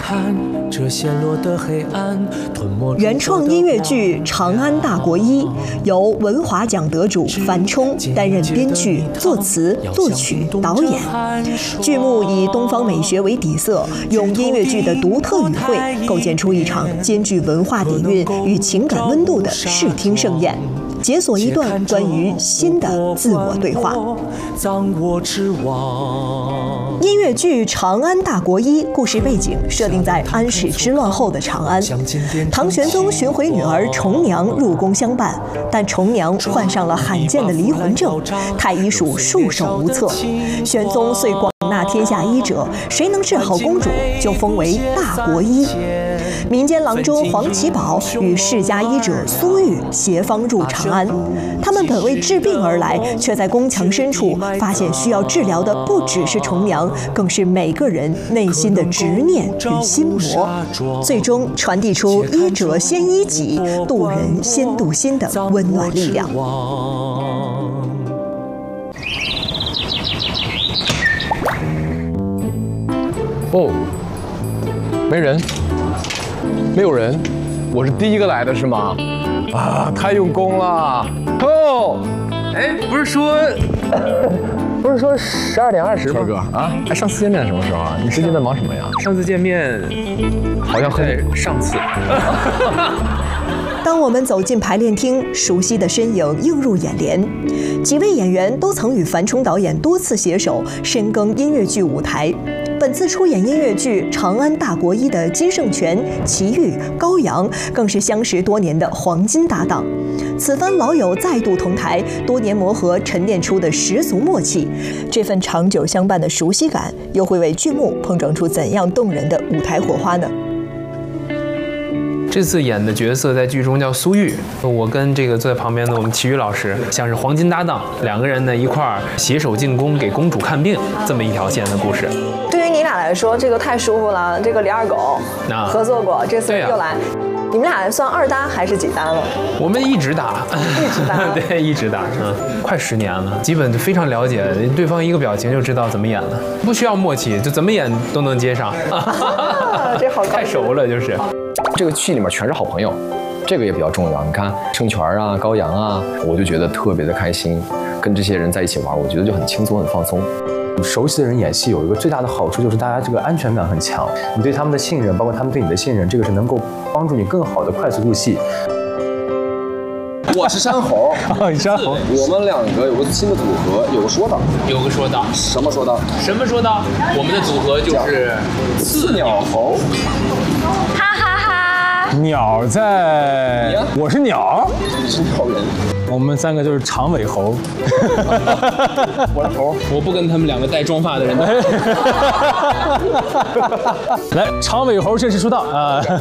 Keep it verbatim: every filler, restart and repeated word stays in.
原创音乐剧《长安大国医》由文华奖得主樊冲担任编剧、作词、作曲、导演。剧目以东方美学为底色，用音乐剧的独特语汇，构建出一场兼具文化底蕴与情感温度的视听盛宴。解锁一段关于心的自我对话。音乐剧《长安大国医》故事背景设定在安史之乱后的长安，唐玄宗寻回女儿重娘入宫相伴，但重娘患上了罕见的离魂症，太医署束手无策。玄宗遂广纳天下医者，谁能治好公主，就封为大国医。民间郎中黄奇宝与世家医者苏玉携方入长安，他们本为治病而来，却在宫墙深处发现需要治疗的不只是重娘，更是每个人内心的执念与心魔，最终传递出医者先医己，渡人先渡心的温暖力量。 哦，没人，没有人，我是第一个来的是吗？啊，太用功了！哦， 哎，不是说， 不是说十二点二十吗？哥啊，哎，上次见面什么时候啊？你最近在忙什么呀？ 上次见面好像在上次。 当我们走进排练厅，熟悉的身影映入眼帘。几位演员都曾与樊冲导演多次携手，深耕音乐剧舞台。本次出演音乐剧《长安大国医》的金圣权、齐豫、高阳，更是相识多年的黄金搭档。此番老友再度同台，多年磨合沉淀出的十足默契，这份长久相伴的熟悉感，又会为剧目碰撞出怎样动人的舞台火花呢？ 这次演的角色在剧中叫苏玉，我跟这个坐在旁边的我们齐豫老师像是黄金搭档，两个人呢一块儿携手进宫给公主看病，这么一条线的故事。 对于你俩来说，这个太舒服了。这个李二狗合作过，这次又来。你们俩算二搭还是几搭了？ 我们一直打， 一直打， 对，一直打，嗯，快十年了，基本就非常了解对方一个表情就知道怎么演了，不需要默契，就怎么演都能接上。 啊、这好太熟了，就是。 这个戏里面全是好朋友，这个也比较重要。你看盛权啊、高阳啊，我就觉得特别的开心，跟这些人在一起玩，我觉得就很轻松、很放松。 熟悉的人演戏有一个最大的好处，就是大家这个安全感很强，你对他们的信任，包括他们对你的信任，这个是能够帮助你更好的快速入戏。 我是山猴， 哦，你山猴。 我们两个有个新的组合，有个说道， 有个说道， 什么说道？ 什么说道？我们的组合就是四鸟猴。 哈哈哈！ 鸟在，我是鸟， 你是鸟人。 我们三个就是长尾猴。 我是猴， 我不跟他们两个带妆发的人。 来，长尾猴正式出道啊！